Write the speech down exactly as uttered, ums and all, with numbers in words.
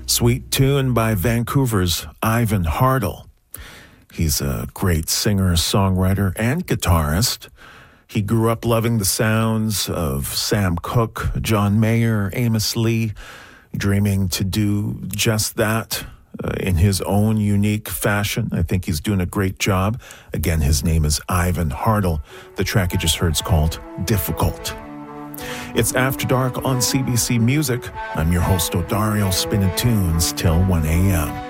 Sweet tune by Vancouver's Ivan Hartle. He's a great singer, songwriter, and guitarist. He grew up loving the sounds of Sam Cooke, John Mayer, Amos Lee, dreaming to do just that uh, in his own unique fashion. I think he's doing a great job. Again, his name is Ivan Hartle. The track you just heard is called Difficult. It's After Dark on C B C Music. I'm your host, Odario, spinning tunes till one a.m.